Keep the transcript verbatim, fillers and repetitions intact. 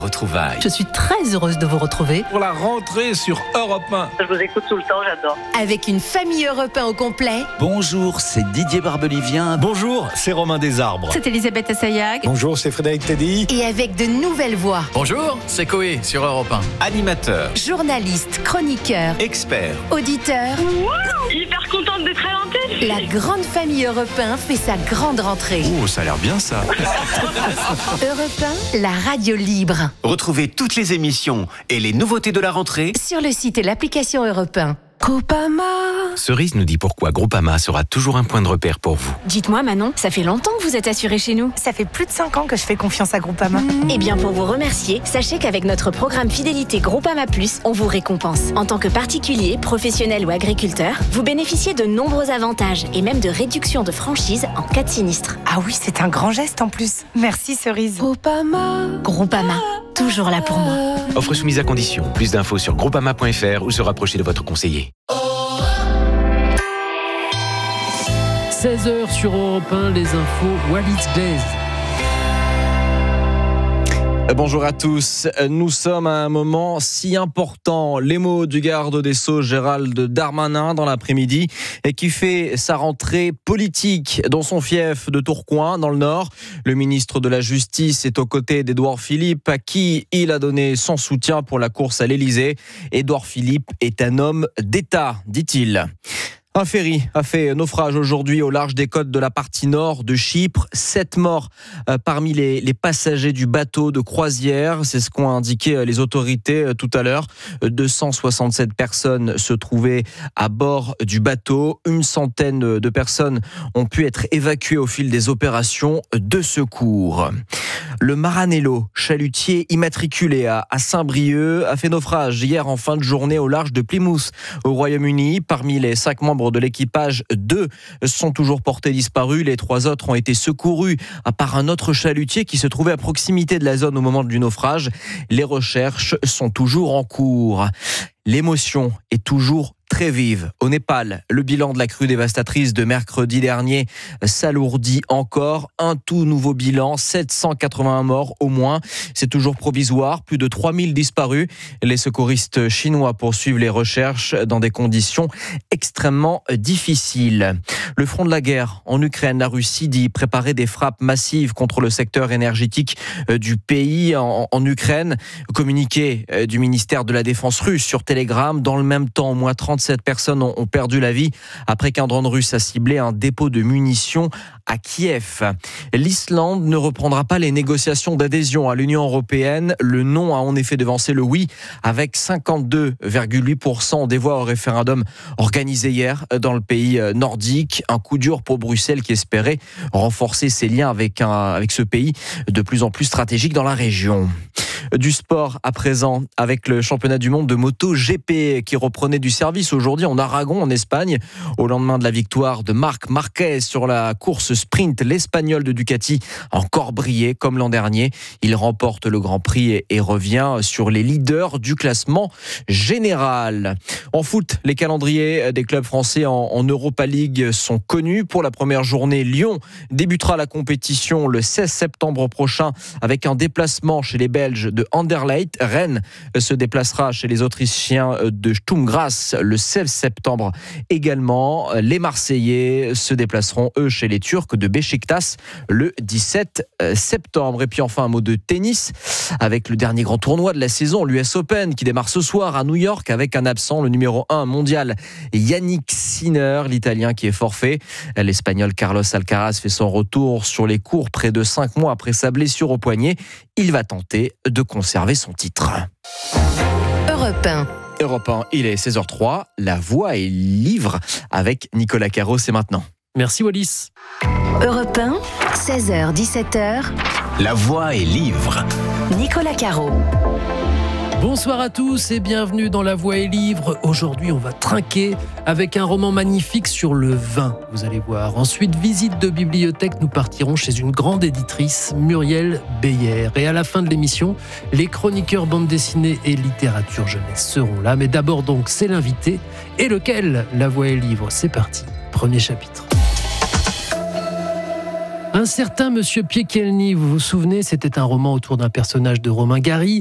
Retrouvailles. Je suis très heureuse de vous retrouver. Pour la rentrée sur Europe un. Je vous écoute tout le temps, j'adore. Avec une famille Europe un au complet. Bonjour, c'est Didier Barbelivien. Bonjour, c'est Romain Desarbres. C'est Elisabeth Assayag. Bonjour, c'est Frédéric Teddy. Et avec de nouvelles voix. Bonjour, c'est Coé sur Europe un. Animateur, Journaliste, chroniqueur, expert, auditeur. Wow, hyper contente d'être à l'antenne. La grande famille Europe un fait sa grande rentrée. Oh, ça a l'air bien ça. Europe un, la radio libre. Retrouvez toutes les émissions et les nouveautés de la rentrée Sur le site et l'application Europe un. Groupama. Cerise nous dit pourquoi Groupama sera toujours un point de repère pour vous. Dites-moi Manon, ça fait longtemps que vous êtes assurée chez nous. Ça fait plus de cinq ans que je fais confiance à Groupama. Mmh. Eh bien pour vous remercier, sachez qu'avec notre programme fidélité Groupama Plus, on vous récompense. En tant que particulier, professionnel ou agriculteur, vous bénéficiez de nombreux avantages et même de réductions de franchise en cas de sinistre. Ah oui, c'est un grand geste en plus. Merci Cerise. Groupama. Groupama, toujours là pour moi. Offre soumise à condition. Plus d'infos sur groupama point f r ou se rapprocher de votre conseiller. seize heures sur Europe un, les infos, Walid Glaise. Bonjour à tous, nous sommes à un moment si important, les mots du garde des Sceaux Gérald Darmanin dans l'après-midi et qui fait sa rentrée politique dans son fief de Tourcoing dans le Nord. Le ministre de la Justice est aux côtés d'Édouard Philippe à qui il a donné son soutien pour la course à l'Élysée. Édouard Philippe est un homme d'État, dit-il. Un ferry a fait naufrage aujourd'hui au large des côtes de la partie nord de Chypre. Sept morts euh, parmi les, les passagers du bateau de croisière. C'est ce qu'ont indiqué les autorités euh, tout à l'heure. deux cent soixante-sept personnes se trouvaient à bord du bateau. Une centaine de personnes ont pu être évacuées au fil des opérations de secours. Le Maranello, chalutier immatriculé à, à Saint-Brieuc, a fait naufrage hier en fin de journée au large de Plymouth, au Royaume-Uni. Parmi les cinq membres de l'équipage, deux sont toujours portés disparus. Les trois autres ont été secourus par un autre chalutier qui se trouvait à proximité de la zone au moment du naufrage. Les recherches sont toujours en cours. L'émotion est toujours très vive. Au Népal, le bilan de la crue dévastatrice de mercredi dernier s'alourdit encore. Un tout nouveau bilan, sept cent quatre-vingt-un morts au moins. C'est toujours provisoire, plus de trois mille disparus. Les secouristes chinois poursuivent les recherches dans des conditions extrêmement difficiles. Le front de la guerre en Ukraine, la Russie dit préparer des frappes massives contre le secteur énergétique du pays en, en Ukraine. Communiqué du ministère de la Défense russe sur Telegram. Dans le même temps, au moins trente-sept personnes ont perdu la vie après qu'un drone russe a ciblé un dépôt de munitions à Kiev. L'Islande ne reprendra pas les négociations d'adhésion à l'Union européenne. Le non a en effet devancé le oui avec cinquante-deux virgule huit pour cent des voix au référendum organisé hier dans le pays nordique. Un coup dur pour Bruxelles qui espérait renforcer ses liens avec, un, avec ce pays de plus en plus stratégique dans la région. Du sport à présent avec le championnat du monde de moto G P qui reprenait du service aujourd'hui en Aragon en Espagne. Au lendemain de la victoire de Marc Marquez sur la course sprint, l'Espagnol de Ducati a encore brillé comme l'an dernier. Il remporte le Grand Prix et, et revient sur les leaders du classement général. En foot, les calendriers des clubs français en, en Europa League sont connus. Pour la première journée, Lyon débutera la compétition le seize septembre prochain avec un déplacement chez les Belges de Anderlecht. Rennes se déplacera chez les Autrichiens de Sturm Graz le seize septembre également. Les Marseillais se déplaceront eux chez les Turcs de Beşiktaş le dix-sept septembre. Et puis enfin un mot de tennis avec le dernier grand tournoi de la saison, l'U S Open qui démarre ce soir à New York avec un absent, le numéro un mondial Yannick Sinner, l'Italien qui est forfait. L'Espagnol Carlos Alcaraz fait son retour sur les courts près de cinq mois après sa blessure au poignet. Il va tenter de conserver son titre. Europe un. Europe un, il est seize heures trois. La voix est livre avec Nicolas Caro, c'est maintenant. Merci Wallis. Europe un, seize heures dix-sept heures. La voix est livre. Nicolas Caro. Bonsoir à tous et bienvenue dans La Voix est Livre. Aujourd'hui, on va trinquer avec un roman magnifique sur le vin, vous allez voir. Ensuite, visite de bibliothèque, nous partirons chez une grande éditrice, Muriel Beyer. Et à la fin de l'émission, les chroniqueurs bande dessinée et littérature jeunesse seront là. Mais d'abord donc, c'est l'invité. Et lequel ? La Voix est Livre, c'est parti. Premier chapitre. Un certain Monsieur Piekielny, vous vous souvenez, c'était un roman autour d'un personnage de Romain Gary.